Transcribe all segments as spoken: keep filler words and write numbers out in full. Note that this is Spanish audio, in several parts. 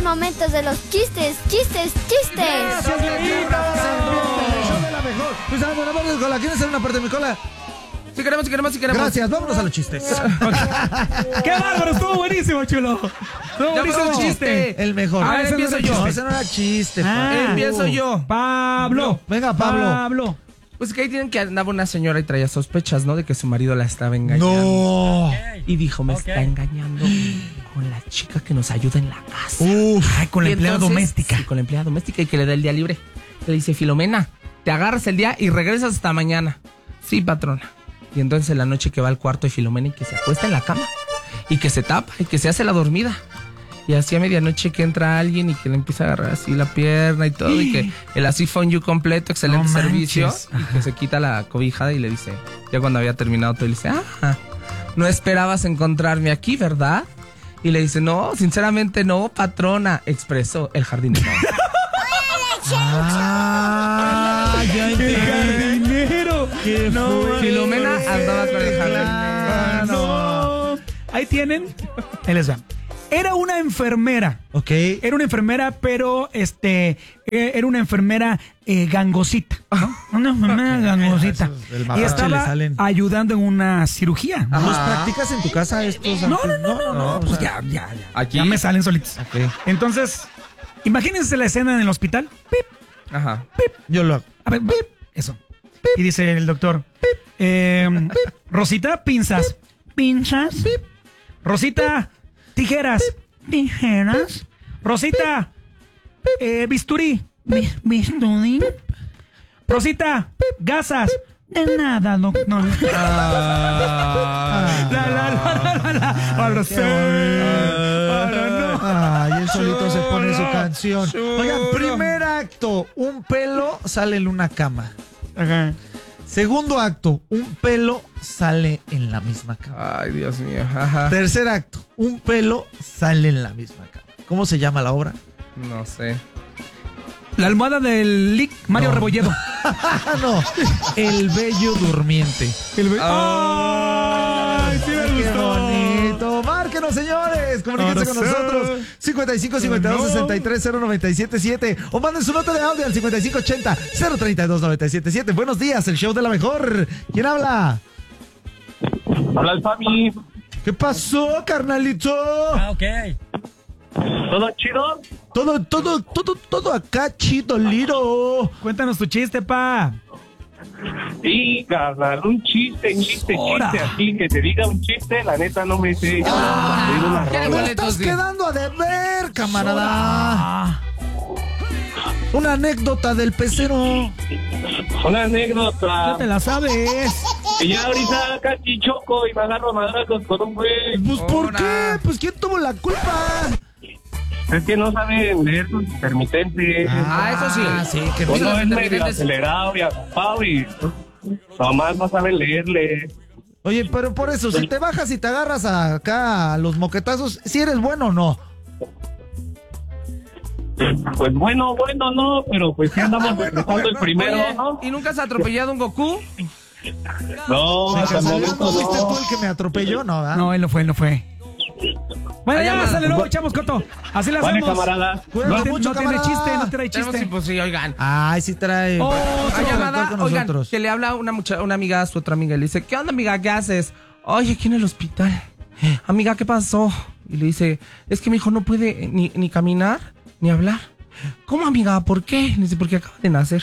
momento de los chistes, chistes, chistes. Gracias, Leita. El show de la mejor. Pues ah, bueno, vamos con la. ¿Quieres hacer una parte de mi cola? Si queremos, si queremos, si queremos. Gracias, vámonos a los chistes. ¡Qué bárbaro! Estuvo buenísimo, chulo. Estuvo buenísimo un chiste. El mejor. A ver, ese empiezo no era yo. chiste. Ese no era chiste. Ah. Pablo. Empiezo yo. Pablo. Venga, Pablo. Pablo. Pues que ahí tienen que andaba una señora y traía sospechas, ¿no? De que su marido la estaba engañando. No. Y dijo, me Ok. está engañando con la chica que nos ayuda en la casa. Uf. Ay, con la Y empleada entonces, doméstica. Sí, con la empleada doméstica y que le da el día libre. Le dice, Filomena, te agarras el día y regresas hasta mañana. Sí, patrona. Y entonces en la noche que va al cuarto de Filomena y que se acuesta en la cama. Y que se tapa y que se hace la dormida. Y así a medianoche que entra alguien y que le empieza a agarrar así la pierna y todo. Y que el así phone you completo, excelente No servicio. manches. Y que se quita la cobijada y le dice, ya cuando había terminado todo, le dice, ah, no esperabas encontrarme aquí, ¿verdad? Y le dice, no, sinceramente no, patrona, expresó el jardinero. Ah, ya entendí. ¡Jardinero! ¿Qué No, fue? Filomena andaba con el jardinero. Ah, no. No. Ahí tienen. Ahí les va. Era una enfermera. Ok. Era una enfermera, pero este eh, era una enfermera eh, gangosita, ¿no? Una enfermera gangosita. Esos del Y mapache le estaba salen. ayudando en una cirugía. ¿no? ¿Los Ajá. practicas en tu casa estos? No, no, no, no, no, o pues sea, ya, ya, ya. Aquí. Ya me salen solitos. Ok. Entonces, imagínense la escena en el hospital. Pip, Ajá. Yo lo hago. a ver, pip, eso. Y dice el doctor, eh, Rosita, pinzas. Pinzas. Rosita, tijeras. Tijeras. Rosita, eh, bisturí. Bi- Bisturí. Rosita, gasas. De nada, doctor. Ah. La, la, la, la, la, la. Ahora sí. Ahora no. Ay, él solito se pone su canción. Chulo. Oigan, primer acto, un pelo sale en una cama. Ajá. Segundo acto, un pelo sale en la misma cama. Ay, Dios mío. Ajá. Tercer acto, un pelo sale en la misma cama. ¿Cómo se llama la obra? No sé. La almohada del Lick Mario No. Rebolledo. Ah, no. El bello durmiente. El be- Ah. ¡Ay, sí me Qué gustó! bonito. Márquenos, señores. Comuníquense Ahora con sí. nosotros. cincuenta y cinco, cincuenta y dos, sesenta y tres, cero noventa y siete siete. O manden su nota de audio al cincuenta y cinco ochenta, cero treinta y dos, noventa y siete siete. Buenos días, el show de la mejor. ¿Quién habla? Habla el Fabi. ¿Qué pasó, carnalito? Ah, ok. ¿Todo chido? Todo, todo, todo, todo acá, chido, liro. Cuéntanos tu chiste, pa. Sí, carnal, un chiste, chiste, Ahora. chiste, así que te diga un chiste, la neta no me sé. Te digo una ¿Qué rola. Me boletos, estás sí. quedando a deber, camarada. Ah, Una anécdota del pecero. Una anécdota. ya te la sabes. Que ya ahorita casi choco y me agarro a madrazos con un güey. Pues, ¿por Ahora. qué? Pues, ¿quién tuvo la culpa? Es que no saben leer sus intermitentes. Ah, eso sí. Ah, sí, que Uno los es medio intermitentes. acelerado y agapado y nomás no saben leerle. Oye, pero por eso, si te bajas y te agarras acá a los moquetazos, si eres bueno o no. Pues bueno, bueno, no, pero pues sí andamos regresando el primero, Oye, ¿no? ¿y nunca has atropellado un Goku? No, hasta el ¿No momento fuiste tú no. el que me atropelló? No, ¿verdad? No, él no fue, él no fue. Bueno, Allá ya, va. sale luego, echamos coto. Así la Vale, hacemos. camarada. Cuídate No, te- mucho, no tiene camarada. chiste, no trae Tenemos chiste. pues sí, oigan. Ay, sí trae. Oh, Otro Hay actor llamada, con oigan, nosotros. que le habla una mucha, una amiga a su otra amiga y le dice, ¿qué onda, amiga? ¿Qué haces? Oye, aquí en el hospital. Amiga, ¿qué pasó? Y le dice, es que mi hijo no puede ni, ni caminar ni hablar. ¿Cómo, amiga? ¿Por qué? Le dice, porque acaba de nacer.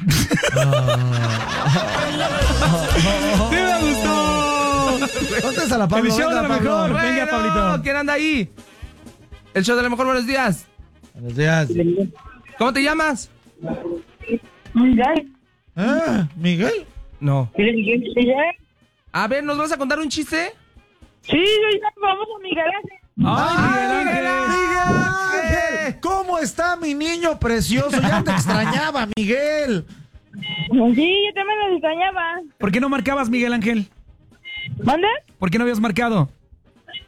¡Sí me gustó! Contesta la Pablo. El show venga, de la Pablo. mejor. Venga, Pablito. ¿Quién anda ahí? El show de la mejor, buenos días. Buenos días. ¿Cómo te llamas? Miguel, Ah, Miguel. No. Miguel, Miguel. A ver, ¿nos vas a contar un chiste? Sí, ya vamos a Miguel Ángel. ¡Ay, Miguel Ángel! Miguel Ángel. ¿Cómo está mi niño precioso? Ya te extrañaba, Miguel. Sí, yo también lo extrañaba. ¿Por qué no marcabas, Miguel Ángel? ¿Mande? ¿Por qué no habías marcado?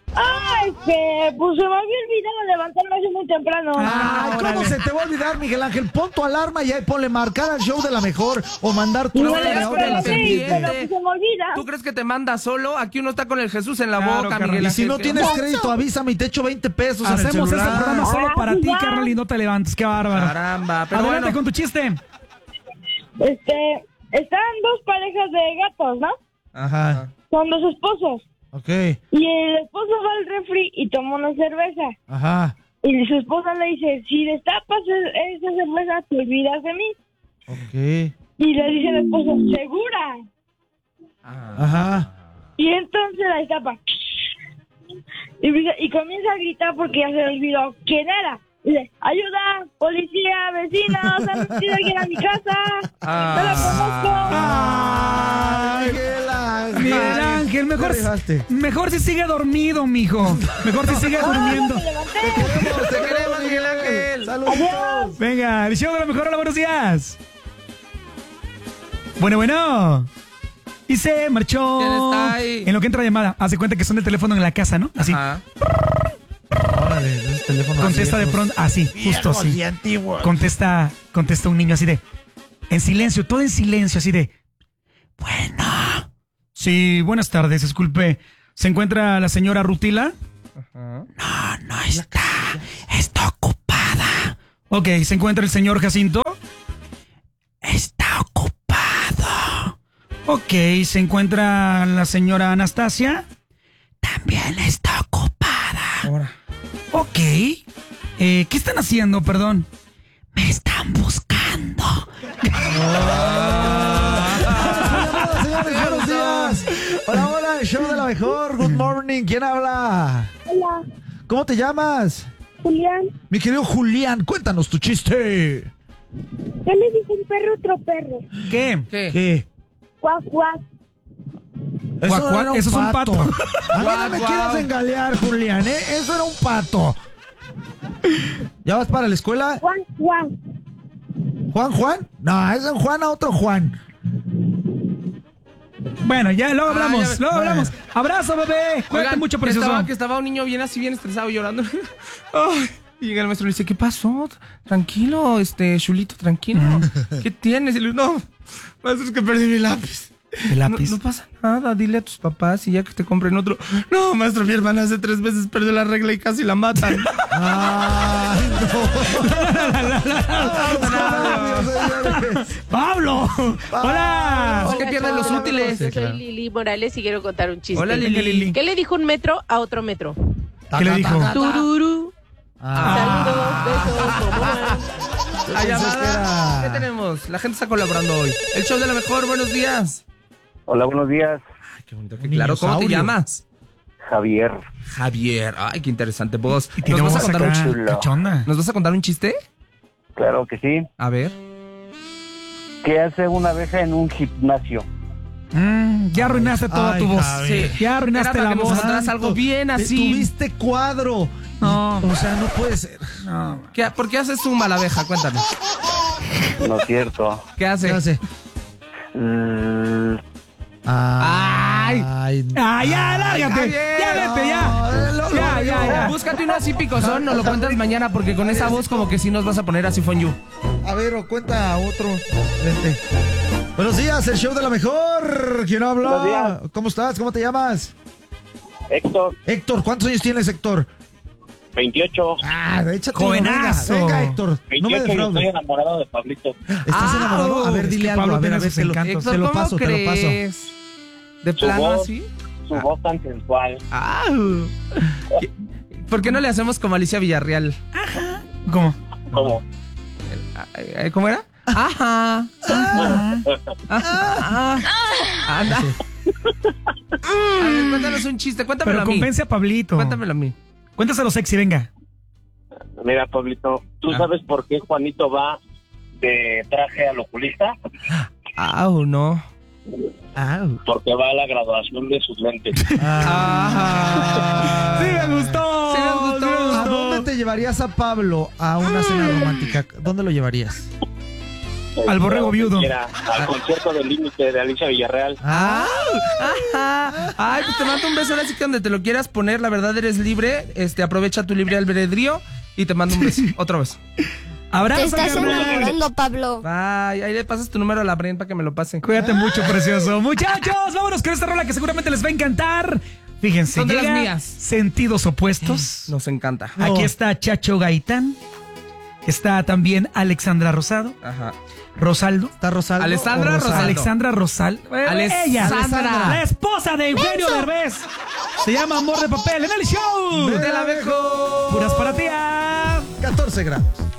Ah, este, pues se me había olvidado levantarme hace muy temprano. Ay, ¿cómo órale. se te va a olvidar, Miguel Ángel? Pon tu alarma y ahí ponle marcar al show de la mejor o mandar tu No, nota de pero audio a la sí, serpiente. pero pues se me olvida. ¿Tú crees que te manda solo? Aquí uno está con el Jesús en la Claro, boca, carnal. Miguel Y si Ángel. no tienes crédito, avísame y te echo veinte pesos en el Hacemos este celular. programa solo para ti, Ah, carnal, y no te levantes. Qué bárbaro. Caramba, pero Adelante bueno. con tu chiste. Este, están dos parejas de gatos, ¿no? Ajá, Son dos esposos. ok, Y el esposo va al refri y toma una cerveza. ajá, Y su esposa le dice, si destapas e- esa cerveza, te olvidas de mí. ok, Y le dice el esposo, ¿segura? ajá. Y entonces la destapa. Y, dice- y comienza a gritar porque ya se le olvidó quién era. Y dice, ayuda, policía, vecinos, han metido alguien a mi casa. No la conozco. Ay, Miguel Ángel. Miguel Ángel, mejor, Te rifaste. mejor si sigue dormido, mijo. Mejor si sigue durmiendo. Me levanté. Te queremos, Miguel Ángel. Saludos. Venga, el show de la mejor. Hola, buenos días. Bueno, bueno. Y se marchó. ¿Quién está ahí? En lo que entra la llamada, hace cuenta que son el teléfono en la casa, ¿no? Así. Ajá. Órale, esos teléfonos Contesta de viejos. pronto, así, justo Viejos así. y antiguos. Contesta, contesta un niño así de, en silencio, todo en silencio, así de, bueno. Sí, buenas tardes, disculpe. ¿Se encuentra la señora Rutila? No, no está. Está ocupada. Ok, ¿se encuentra el señor Jacinto? Está ocupado. Ok, ¿se encuentra la señora Anastasia? También está ocupada. Ahora. Ok. Eh, ¿Qué están haciendo, perdón? Me están buscando. Hola, señores, buenos días. Hola, hola, el show de la mejor. Good morning. ¿Quién habla? Hola, ¿Cómo te llamas? Julián. Mi querido Julián, cuéntanos tu chiste. ¿Qué le dice un perro a otro perro? ¿Qué? ¿Qué? ¿Qué? Cuac, cuac. Eso, Guac, guac, era un eso es un pato. pato. A mí no Guac, me guac. quieras engalear, Julián, ¿eh? Eso era un pato. ¿Ya vas para la escuela? Juan, Juan. ¿Juan, Juan? No, es un Juan a otro Juan. Bueno, ya, luego Ah, hablamos, ya ves. luego Bueno. hablamos. Abrazo, bebé. Cuídate Oigan, mucho, que precioso. estaba, que estaba un niño bien así, bien estresado, llorando. Ay, y llega el maestro y le dice, ¿qué pasó? Tranquilo, este, Chulito, tranquilo. ¿Qué tienes? Y le dice, no, maestro, es que perdí mi lápiz. El No, lápiz. no pasa nada, dile a tus papás y ya que te compren otro. No, maestro, mi hermana hace tres veces perdió la regla y casi la matan. Ay, no. ¡Pablo! ¡Hola! ¿Por qué pierden los útiles? Yo soy Lili Morales y quiero contar un chiste. Hola, Lili. ¿Qué le dijo un metro a otro metro? ¿Qué le dijo? Tururú. Ah. Saludos, besos, ¿cómo van? La Yo pensé que llamada. era- ¿Qué tenemos? La gente está colaborando hoy. El show de la mejor, buenos días. Hola, buenos días, Ay, qué bonito. Un Claro, ¿cómo te dinosaurio. llamas? Javier. Javier. Ay, qué interesante voz. Y tiene ¿Nos voz vas, a contar un acá, chiste? cachonda. ¿Nos vas a contar un chiste? Claro que sí. A ver. ¿Qué hace una abeja en un gimnasio? Mm, ya arruinaste toda Ay, tu voz. Javier. Ya arruinaste Era para la que nos voz. contaras algo bien así. Tuviste cuadro. No. O sea, no puede ser. No. ¿Qué- ¿Por qué haces zumba la abeja? Cuéntame. No es cierto. ¿Qué hace? ¿Qué hace? Mm, Ay. Ay. Ah, ya, lárgate. Javier. Ya, vete, ya. No, Ya, ya, ya. Búscate uno así picosón, nos lo cuentas mañana porque con esa voz como que sí nos vas a poner así for you. A ver, o cuenta otro. Vente. Buenos días, el show de la mejor. ¿Quién habla? Buenos días. ¿Cómo estás? ¿Cómo te llamas? Héctor, Héctor, ¿cuántos años tienes, Héctor? veintiocho. Ah, échate uno, Jovenazo. Venga, venga, Héctor. No me veintiocho y estoy defraudes. enamorado de Pablito. ¿Estás Ah, enamorado? A ver, es dile que algo. Pablo A ver, tiene a ver, sus te lo, encantos. te lo ¿cómo paso, te lo paso. crees? ¿De Su plano voz. así? Su voz tan sensual. Ah. ¿Por qué no le hacemos como Alicia Villarreal? ¿Cómo? ¿Cómo? Eh, ¿Cómo era? Ajá. Ajá. Ajá. Anda. A ver, cuéntanos un chiste, cuéntamelo Pero a mí. convence a Pablito. Cuéntamelo a mí. Cuéntaselo sexy, venga. Mira, Pablito, ¿tú Ah. sabes por qué Juanito va de traje al oculista? Au, no. Au. Porque va a la graduación de sus lentes. Ah. Sí, me gustó. Sí, me gustó. ¿A dónde te llevarías a Pablo a una cena romántica? ¿Dónde lo llevarías? Al borrego viudo. Quiera, al concierto del límite de Alicia Villarreal. Ah, ajá. Ay, pues te mando un beso, ahora sí que donde te lo quieras poner, la verdad eres libre, este, aprovecha tu libre albedrío y te mando un beso, otra vez. Te Abrazo, estás carnal. enamorando, Pablo. Bye, ahí le pasas tu número a la Bren para que me lo pase. Cuídate mucho, precioso. Muchachos, vámonos con esta rola que seguramente les va a encantar. Fíjense, Son de las llega mías. Sentidos Opuestos. Nos encanta. Aquí está Chacho Gaitán. Está también Alexandra Rosado. Ajá. Rosaldo. ¿Está Rosaldo? Alessandra o Rosaldo? Rosaldo. Alexandra Rosal. eh, Ella, Alessandra. la esposa de Eugenio Derbez. Se llama Amor de Papel en el show. ¡Te la dejo! Puras para ti. catorce grados.